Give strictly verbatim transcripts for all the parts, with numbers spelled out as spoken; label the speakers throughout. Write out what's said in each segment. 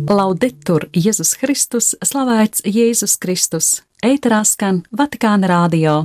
Speaker 1: Laudetur Jēzus Kristus, slavēts Jēzus Kristus. Ēterā skan Vatikāna radio.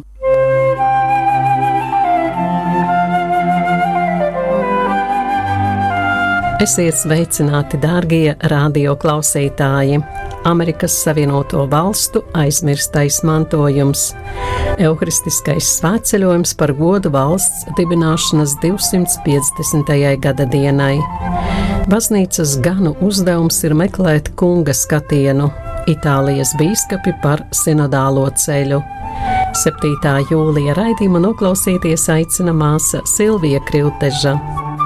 Speaker 1: Esiet sveicināti, dārgie radio klausītāji! Amerikas Savienoto Valstu aizmirstais mantojums. Euharistiskais svētceļojums par godu valsts dibināšanas divsimt piecdesmitajai gada dienai. Baznīcas ganu uzdevums ir meklēt kunga skatienu. Itālijas bīskapi par sinodālo ceļu. septītā jūlija raidījumu noklausīties aicina māsa Silvija Krilteža.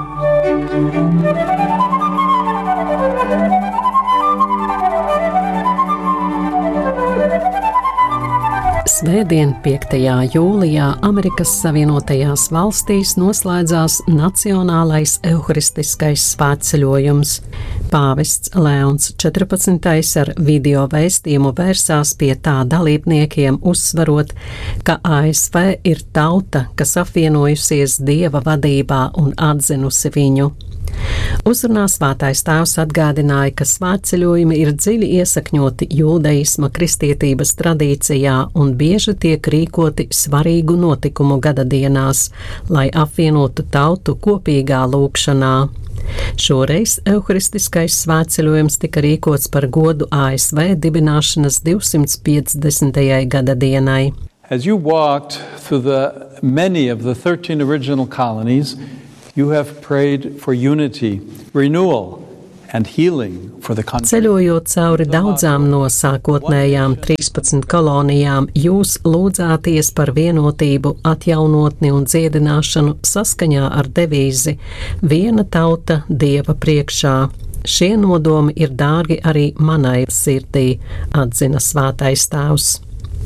Speaker 1: Svētdien, piektajā jūlijā, Amerikas Savienotajās Valstīs noslēdzās Nacionālais euharistiskais svētceļojums. Pāvests Leons četrpadsmitais ar video vēstījumu vērsās pie tā dalībniekiem, uzsvarot, ka A S V ir tauta, kas apvienojusies Dieva vadībā un atzinusi viņu. Uzrunā svētais tēvs atgādināja, ka svētceļojumi ir dziļi iesakņoti jūdeisma kristietības tradīcijā un bieži tiek rīkoti svarīgu notikumu gadadienās, lai apvienotu tautu kopīgā lūgšanā. Šoreiz euharistiskais svētceļojums tika rīkots par godu A S V dibināšanas divsimt piecdesmitajai gada dienai.
Speaker 2: As you walked through the many of the thirteen original colonies, you have prayed for unity, renewal and healing for the country.
Speaker 1: Ceļojot cauri daudzām no sākotnējām trīspadsmit kolonijām, jūs lūdzāties par vienotību, atjaunotni un dziedināšanu saskaņā ar devīzi Viena tauta Dieva priekšā. Šie nodomi ir dārgi arī manai sirdī, atzina svētais tēvs.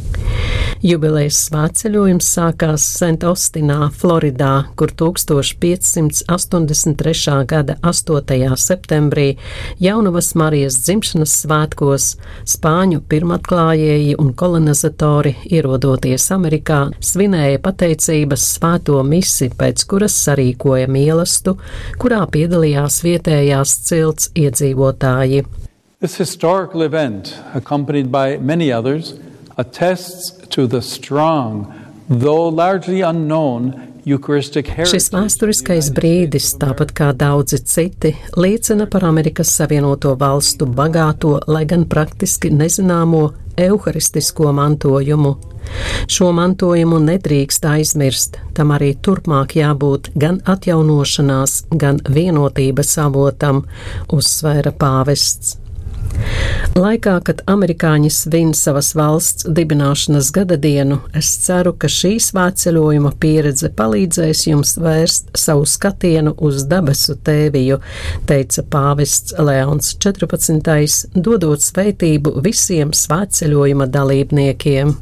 Speaker 1: Jubilejas svētceļojums sākās Sent-Ostinā, Floridā, kur tūkstoš piecsimt astoņdesmit trešā gada astotajā septembrī Jaunavas Marijas dzimšanas svētkos spāņu pirmatklājēji un kolonizatori, ierodoties Amerikā, svinēja pateicības svēto misi, pēc kuras sarīkoja mielastu, kurā piedalījās vietējās cilts iedzīvotāji.
Speaker 2: This historical event, accompanied by many others, attests to the strong, though largely unknown, Eucharistic heritage.
Speaker 1: Šis vēsturiskais brīdis, tāpat kā daudzi citi, liecina par Amerikas Savienoto Valstu bagāto, lai gan praktiski nezināmo euharistisko mantojumu. Šo mantojumu nedrīkst aizmirst, tam arī turpmāk jābūt gan atjaunošanās, gan vienotības avotam, uzsvēra pāvests. Laikā, kad amerikāņi svin savas valsts dibināšanas gadadienu, es ceru, ka šī svētceļojuma pieredze palīdzēs jums vērst savu skatienu uz debesu tēviju, teica pāvests Leons četrpadsmitais, dodot svētību visiem svētceļojuma dalībniekiem.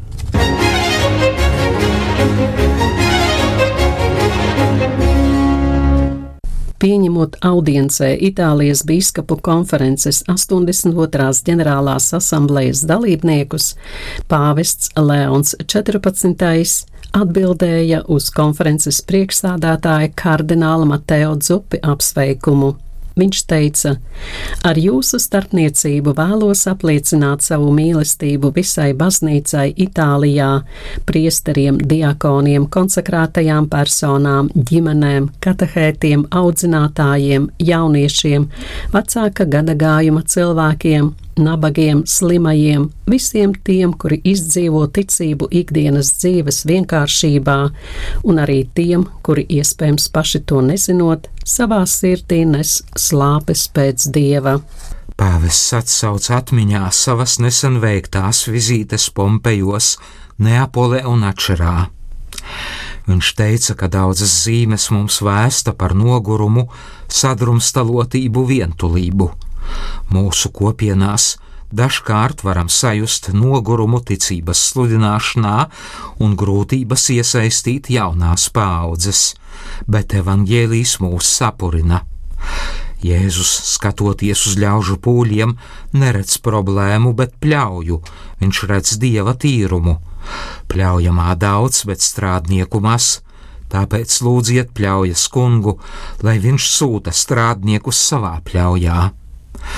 Speaker 1: Pieņemot audiencē Itālijas bīskapu konferences astoņdesmit otrās ģenerālās asamblejas dalībniekus, pāvests Leons četrpadsmitais atbildēja uz konferences priekšsādātāja kardināla Mateo Zuppi apsveikumu. Viņš teica: ar jūsu starpniecību vēlos apliecināt savu mīlestību visai baznīcai Itālijā, priesteriem, diakoniem, konsekrātajām personām, ģimenēm, katehētiem, audzinātājiem, jauniešiem, vecāka gadagājuma cilvēkiem, nabagiem, slimajiem, visiem tiem, kuri izdzīvo ticību ikdienas dzīves vienkāršībā, un arī tiem, kuri iespējams paši to nezinot, savā sirdī nes slāpes pēc Dieva.
Speaker 3: Pāvests atsauc atmiņā savas nesen veiktās vizītes Pompejos, Neapolē un Atšerā. Viņš teica, ka daudzas zīmes mums vēsta par nogurumu, sadrumstalotību, vientulību. Mūsu kopienās dažkārt varam sajust nogurumu ticības sludināšanā un grūtības iesaistīt jaunās paaudzes, bet evaņģēlijs mūs sapurina. Jēzus, skatoties uz ļaužu pūļiem, neredz problēmu, bet pļauju. Viņš redz Dieva tīrumu. Pļaujamā daudz, bet strādnieku maz. Tāpēc lūdziet pļaujas kungu, lai viņš sūta strādniekus savā pļaujā.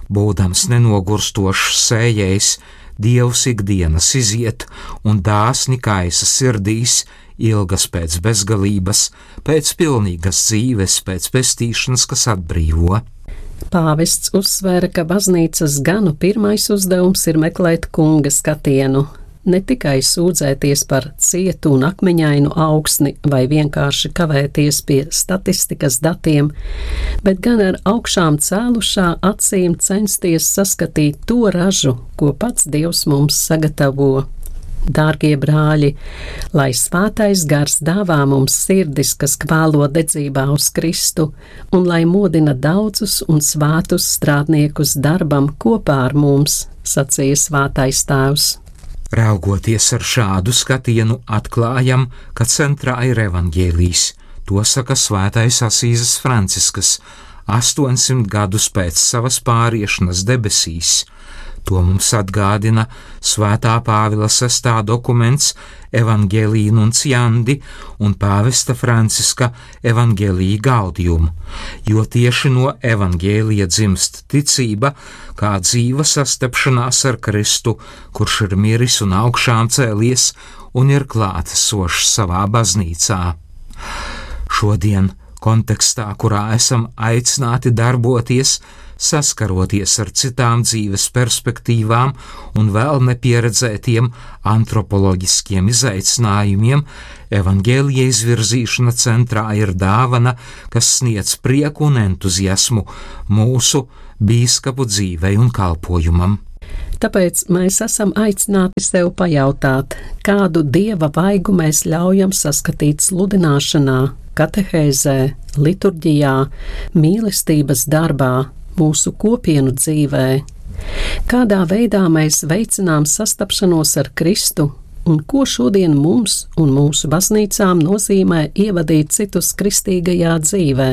Speaker 3: būdams nenogurstošs sējējs, Dievs ikdienas iziet un dāsni kaisa sirdīs, ilgas pēc bezgalības, pēc pilnīgas dzīves, pēc pestīšanas, kas atbrīvo.
Speaker 1: Pāvests uzsvēra, ka baznīcas ganu pirmais uzdevums ir meklēt kunga skatienu, ne tikai sūdzēties par cietu un akmeņainu augsni vai vienkārši kavēties pie statistikas datiem, bet gan ar augšām cēlušā acīm censties saskatīt to ražu, ko pats Dievs mums sagatavo. Dārgie brāļi, lai svētais gars dāvā mums sirdis, kas kvēlo dedzībā uz Kristu, un lai modina daudzus un svētus strādniekus darbam kopā ar mums, sacīja svētais tēvs.
Speaker 3: Raugoties ar šādu skatienu, atklājam, ka centrā ir evaņģēlijs. To saka svētais Asīzes Franciskas, astoņsimt gadus pēc savas pāriešanas debesīs. To mums atgādina Svētā Pāvila sestā dokuments Evangelii Nunciandi un pāvesta Franciska Evangelii Gaudium, jo tieši no evaņģēlija dzimst ticība, kā dzīva sastapšanās ar Kristu, kurš ir miris un augšām cēlies un ir klātesošs savā baznīcā. Šodien, kontekstā, kurā esam aicināti darboties, saskaroties ar citām dzīves perspektīvām un vēl nepieredzētiem antropoloģiskiem izaicinājumiem, evaņģēlija izvirzīšana centrā ir dāvana, kas sniedz prieku un entuziasmu mūsu bīskapu dzīvei un kalpojumam.
Speaker 1: Tāpēc mēs esam aicināti sev pajautāt, kādu dieva vaigu mēs ļaujam saskatīt sludināšanā, katehēzē, liturģijā, mīlestības darbā, mūsu kopienu dzīvē. Kādā veidā mēs veicinām sastapšanos ar Kristu un ko šodien mums un mūsu baznīcām nozīmē ievadīt citus kristīgajā dzīvē.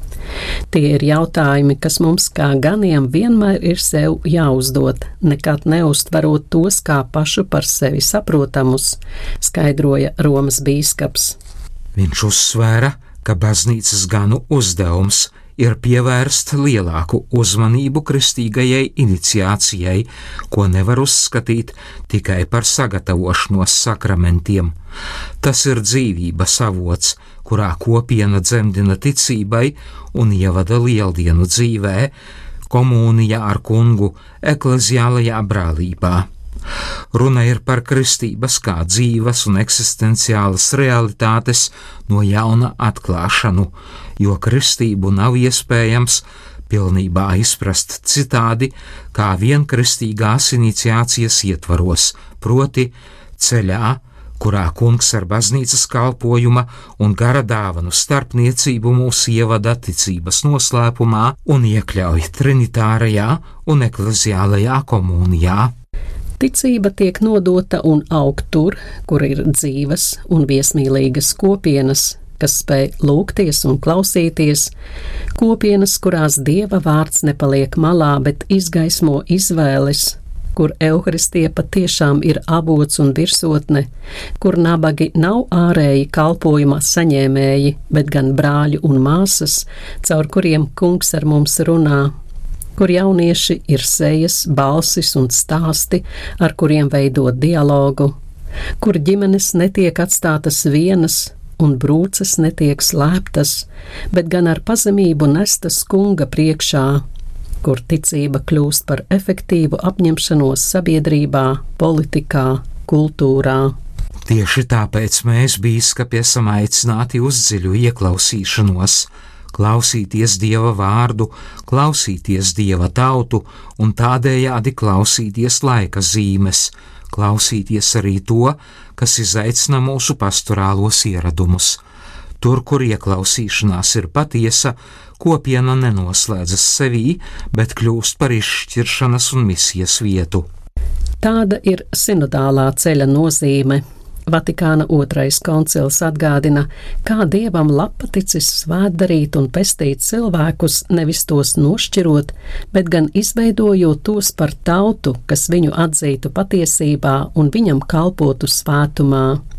Speaker 1: Tie ir jautājumi, kas mums kā ganiem vienmēr ir sev jāuzdod, nekad neuztverot tos kā pašu par sevi saprotamus, skaidroja Romas bīskaps.
Speaker 3: Viņš uzsvēra, ka baznīcas ganu uzdevums ir pievērst lielāku uzmanību kristīgajai iniciācijai, ko nevar uzskatīt tikai par sagatavošanos sakramentiem. Tas ir dzīvības avots, kurā kopiena dzemdina ticībai un ievada lieldienu dzīvē, komunijā ar kungu, ekleziālajā brālībā. Runa ir par kristības kā dzīves un eksistenciālas realitātes no jauna atklāšanu, jo kristību nav iespējams pilnībā izprast citādi, kā vien kristīgās iniciācijas ietvaros, proti ceļā, kurā kungs ar baznīcas kalpojuma un gara dāvanu starpniecību mūs ievada ticības noslēpumā un iekļauj trinitārajā un ekleziālajā komunijā.
Speaker 1: Ticība tiek nodota un aug tur, kur ir dzīves un viesmīlīgas kopienas, kas spēj lūgties un klausīties, kopienas, kurās Dieva vārds nepaliek malā, bet izgaismo izvēles, kur Euharistija patiešām ir avots un virsotne, kur nabagi nav ārēji kalpojuma saņēmēji, bet gan brāļi un māsas, caur kuriem kungs ar mums runā, kur jaunieši ir sejas, balsis un stāsti, ar kuriem veidot dialogu, kur ģimenes netiek atstātas vienas un brūces netiek slēptas, bet gan ar pazemību nestas kunga priekšā, kur ticība kļūst par efektīvu apņemšanos sabiedrībā, politikā, kultūrā.
Speaker 3: Tieši tāpēc mēs, bīskapi, esam aicināti uz dziļu ieklausīšanos, klausīties Dieva vārdu, klausīties Dieva tautu un tādējādi klausīties laika zīmes, klausīties arī to, kas izaicina mūsu pastorālos ieradumus. Tur, kur ieklausīšanās ir patiesa, kopiena nenoslēdzas sevī, bet kļūst par izšķiršanas un misijas vietu.
Speaker 1: Tāda ir sinodālā ceļa nozīme. Vatikāna otrais koncils atgādina, kā Dievam lapaticis svētdarīt un pestīt cilvēkus, nevis tos nošķirot, bet gan izveidojot tos par tautu, kas viņu atzītu patiesībā un viņam kalpotu svētumā.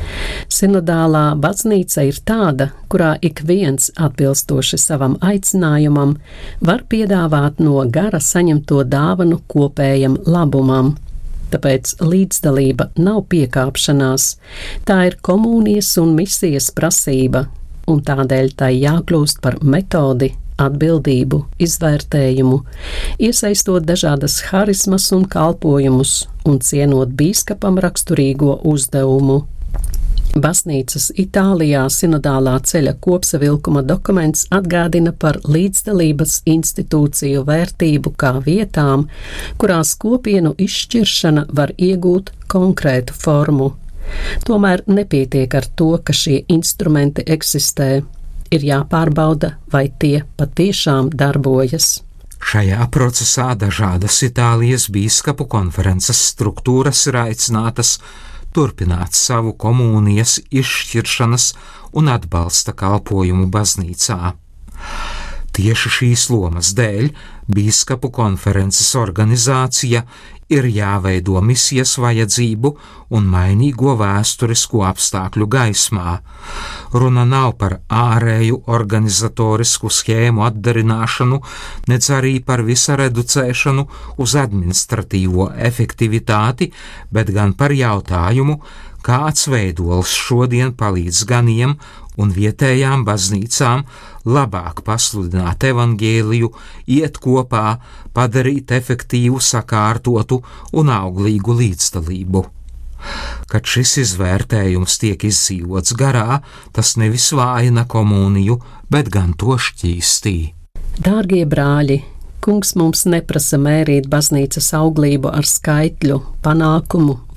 Speaker 1: Sinodālā baznīca ir tāda, kurā ik viens atbilstoši savam aicinājumam var piedāvāt no gara saņemto dāvanu kopējam labumam. Tāpēc līdzdalība nav piekāpšanās, tā ir komunijas un misijas prasība, un tādēļ tai jākļūst par metodi, atbildību, izvērtējumu, iesaistot dažādas harismas un kalpojumus un cienot bīskapam raksturīgo uzdevumu. Baznīcas Itālijā sinodālā ceļa kopsavilkuma dokuments atgādina par līdzdalības institūciju vērtību kā vietām, kurās kopienu izšķiršana var iegūt konkrētu formu. Tomēr nepietiek ar to, ka šie instrumenti eksistē. Ir jāpārbauda, vai tie patiešām darbojas.
Speaker 3: Šajā procesā dažādas Itālijas bīskapu konferences struktūras ir aicinātas turpināt savu komunijas izšķiršanas un atbalsta kalpojumu baznīcā. Tieši šīs lomas dēļ bīskapu konferences organizācija ir jāveido misijas vajadzību un mainīgo vēsturisko apstākļu gaismā. Runa nav par ārēju organizatorisku schēmu atdarināšanu, nec arī par visa reducēšanu uz administratīvo efektivitāti, bet gan par jautājumu, kāds veidols šodien palīdz ganiem un vietējām baznīcām labāk pasludināt evaņģēliju, iet kopā, padarīt efektīvu, sakārtotu un auglīgu līdzdalību. Kad šis izvērtējums tiek izdzīvots garā, tas nevis vājina komuniju, bet gan to šķīstī.
Speaker 1: Dārgie brāļi, Kungs mums neprasa mērīt baznīcas auglību ar skaitļu, panākumu